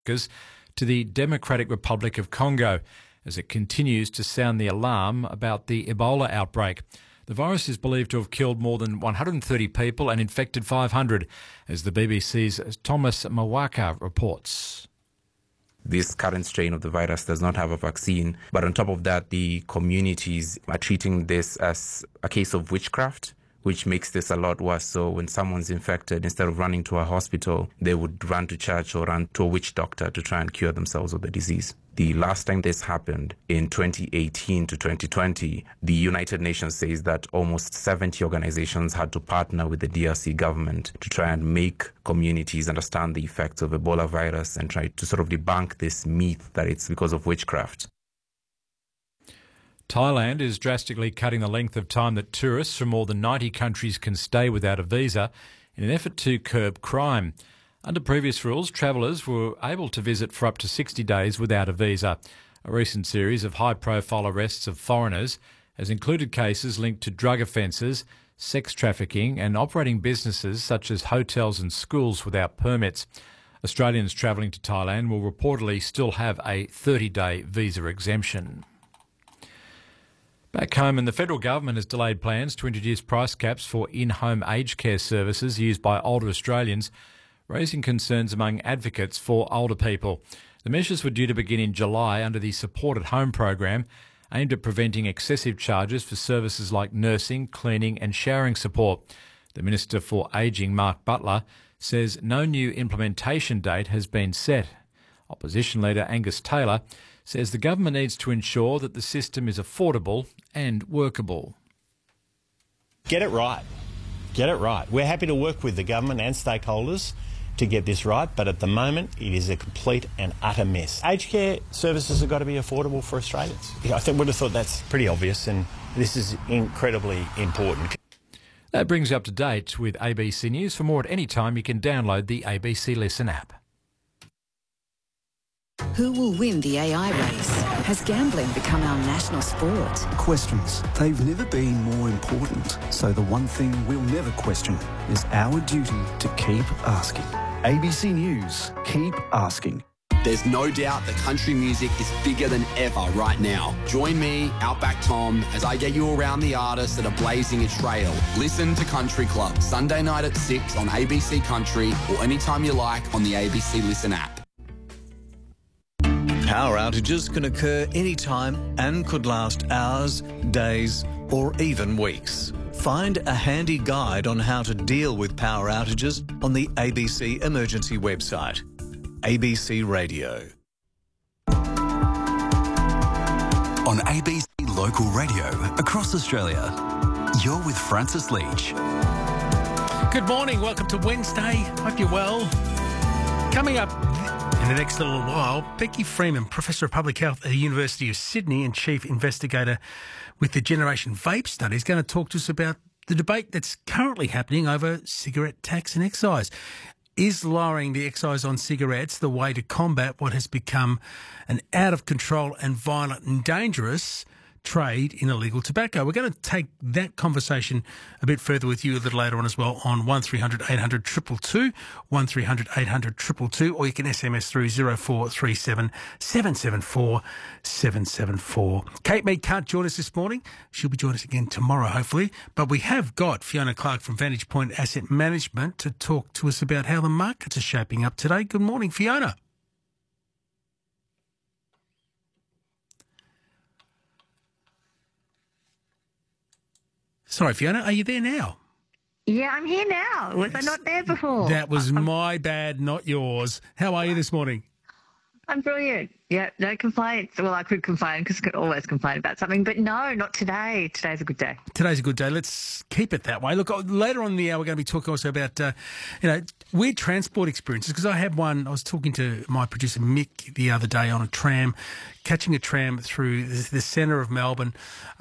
to the Democratic Republic of Congo as it continues to sound the alarm about the Ebola outbreak. The virus is believed to have killed more than 130 people and infected 500, as the BBC's Thomas Mawaka reports. This current strain of the virus does not have a vaccine, but on top of that, the communities are treating this as a case of witchcraft, which makes this a lot worse. So when someone's infected, instead of running to a hospital, they would run to church or run to a witch doctor to try and cure themselves of the disease. The last time this happened, in 2018 to 2020, the United Nations says that almost 70 organizations had to partner with the DRC government to try and make communities understand the effects of Ebola virus and try to sort of debunk this myth that it's because of witchcraft. Thailand is drastically cutting the length of time that tourists from more than 90 countries can stay without a visa in an effort to curb crime. Under previous rules, travellers were able to visit for up to 60 days without a visa. A recent series of high-profile arrests of foreigners has included cases linked to drug offences, sex trafficking and operating businesses such as hotels and schools without permits. Australians travelling to Thailand will reportedly still have a 30-day visa exemption. Back home, and the federal government has delayed plans to introduce price caps for in-home aged care services used by older Australians, raising concerns among advocates for older people. The measures were due to begin in July under the Support at Home program, aimed at preventing excessive charges for services like nursing, cleaning and showering support. The Minister for Ageing, Mark Butler, says no new implementation date has been set. Opposition leader Angus Taylor says the government needs to ensure that the system is affordable and workable. Get it right. Get it right. We're happy to work with the government and stakeholders to get this right, but at the moment it is a complete and utter mess. Aged care services have got to be affordable for Australians. I think would have thought that's pretty obvious, and this is incredibly important. That brings you up to date with ABC News. For more at any time, you can download the ABC Listen app. Who will win the AI race? Has gambling become our national sport? Questions. They've never been more important. So the one thing we'll never question is our duty to keep asking. ABC News. Keep asking. There's no doubt that country music is bigger than ever right now. Join me, Outback Tom, as I get you around the artists that are blazing a trail. Listen to Country Club, Sunday night at 6 on ABC Country or anytime you like on the ABC Listen app. Power outages can occur anytime and could last hours, days or even weeks. Find a handy guide on how to deal with power outages on the ABC Emergency website. ABC Radio. On ABC Local Radio across Australia, you're with Francis Leach. Good morning, welcome to Wednesday. Hope you're well. Coming up in the next little while, Becky Freeman, Professor of Public Health at the University of Sydney and Chief Investigator with the Generation Vape Study, is going to talk to us about the debate that's currently happening over cigarette tax and excise. Is lowering the excise on cigarettes the way to combat what has become an out-of-control and violent and dangerous trade in illegal tobacco? We're going to take that conversation a bit further with you a little later on as well on 1300 800 222, 1300 800 222, or you can SMS through 0437 774 774. Kate Mead can't join us this morning. She'll be joining us again tomorrow, hopefully. But we have got Fiona Clark from Vantage Point Asset Management to talk to us about how the markets are shaping up today. Good morning, Fiona. Sorry, Fiona, are you there now? Yeah, I'm here now. Was I not there before? That was my bad, not yours. How are you this morning? I'm brilliant. Yeah, no complaints. Well, I could complain because I could always complain about something, but no, not today. Today's a good day. Today's a good day. Let's keep it that way. Look, later on in the hour, we're going to be talking also about, weird transport experiences, because I had one. I was talking to my producer, Mick, the other day on a tram, catching a tram through the centre of Melbourne.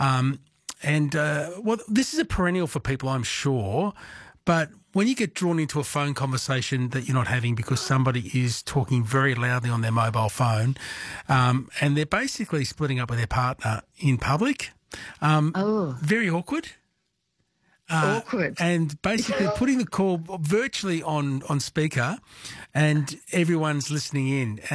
This is a perennial for people, I'm sure, but when you get drawn into a phone conversation that you're not having because somebody is talking very loudly on their mobile phone, and they're basically splitting up with their partner in public, very awkward. Awkward. And basically putting the call virtually on speaker and everyone's listening in.